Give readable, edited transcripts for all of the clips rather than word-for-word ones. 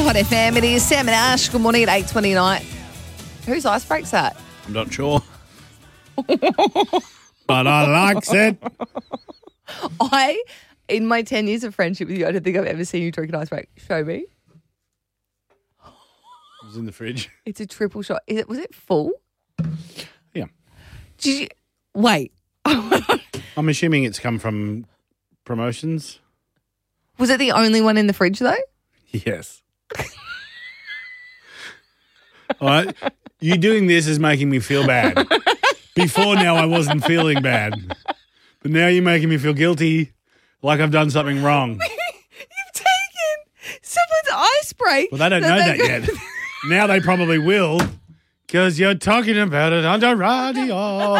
Hot FM. It is Sam and Ash. Good morning at 8:29. Whose ice break's that? I'm not sure. But I likes it. In my 10 years of friendship with you, I don't think I've ever seen you drink an ice break. Show me. It was in the fridge. It's a triple shot. Was it full? Yeah. Did you wait? I'm assuming it's come from promotions. Was it the only one in the fridge though? Yes. All right. You doing this is making me feel bad. Before now, I wasn't feeling bad. But now you're making me feel guilty, like I've done something wrong. You've taken someone's ice break. Well, they don't know that yet. Now they probably will, because you're talking about it on the radio.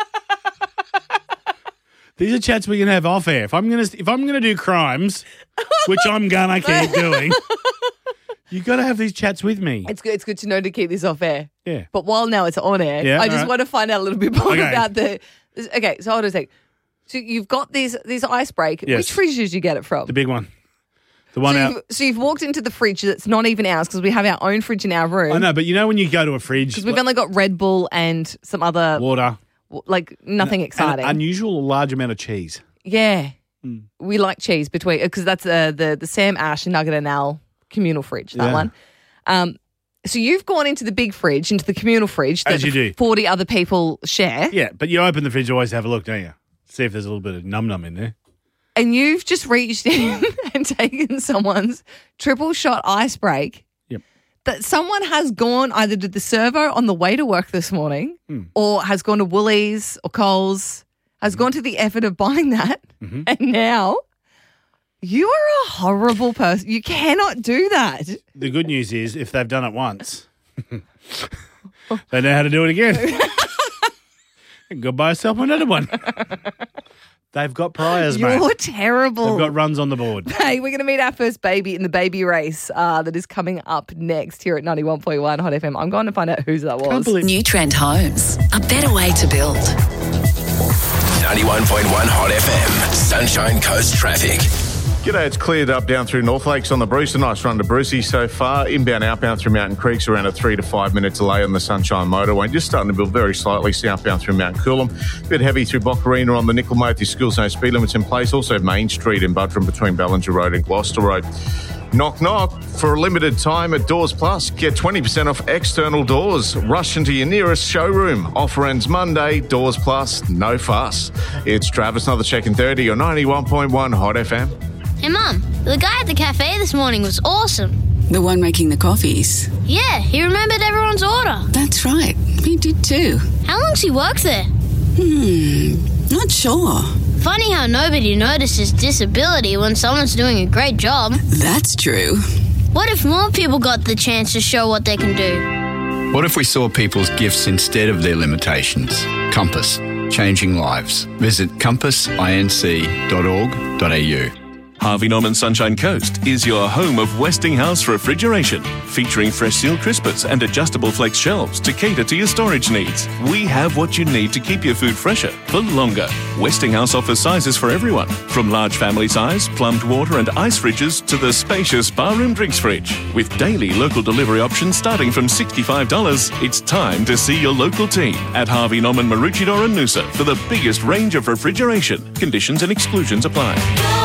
These are chats we can have off air. If I'm gonna do crimes, which I'm gonna keep doing, you got to have these chats with me. It's good to know to keep this off air. Yeah. But while now it's on air, I just want to find out a little bit more about the. Okay, so hold on a sec. So you've got this ice break. Yes. Which fridge did you get it from? The big one. The one out. So you've walked into the fridge that's not even ours because we have our own fridge in our room. I know, but you know when you go to a fridge. Because we've only got Red Bull and some other. Water. Like nothing exciting. An unusual large amount of cheese. Yeah. We like cheese because that's the Sam, Ash and Nugget and Al communal fridge, that one. So you've gone into the big fridge, into the communal fridge that As you do. 40 other people share. Yeah, but you open the fridge, always have a look, don't you? See if there's a little bit of num-num in there. And you've just reached in and taken someone's triple shot ice break. Yep. That someone has gone either to the servo on the way to work this morning or has gone to Woolies or Coles, has gone to the effort of buying that. Mm-hmm. And now you are a horrible person. You cannot do that. The good news is if they've done it once, they know how to do it again. Go buy yourself another one. They've got priors, mate. You're terrible. They've got runs on the board. Hey, we're going to meet our first baby in the baby race that is coming up next here at 91.1 Hot FM. I'm going to find out whose that was. New Trend Homes, a better way to build. 91.1 Hot FM, Sunshine Coast traffic. G'day, it's cleared up down through North Lakes on the Bruce. A nice run to Brucey so far. Inbound, outbound through Mountain Creek's around a 3 to 5 minute delay on the Sunshine Motorway. Just starting to build very slightly southbound through Mount Coolum. Bit heavy through Boccarina on the Nickel-Moathy Schools, no speed limits in place. Also Main Street in Buttram between Ballinger Road and Gloucester Road. Knock, knock. For a limited time at Doors Plus, get 20% off external doors. Rush into your nearest showroom. Offer ends Monday. Doors Plus, no fuss. It's Travis, another check in 30 on 91.1 Hot FM. Hey, Mum, the guy at the cafe this morning was awesome. The one making the coffees. Yeah, he remembered everyone's order. That's right. We did too. How long's he worked there? Not sure. Funny how nobody notices disability when someone's doing a great job. That's true. What if more people got the chance to show what they can do? What if we saw people's gifts instead of their limitations? Compass, changing lives. Visit compassinc.org.au. Harvey Norman Sunshine Coast is your home of Westinghouse refrigeration, featuring fresh seal crispers and adjustable flex shelves to cater to your storage needs. We have what you need to keep your food fresher for longer. Westinghouse offers sizes for everyone, from large family size, plumbed water and ice fridges to the spacious barroom drinks fridge. With daily local delivery options starting from $65, it's time to see your local team at Harvey Norman Maroochydore and Noosa for the biggest range of refrigeration. Conditions and exclusions apply.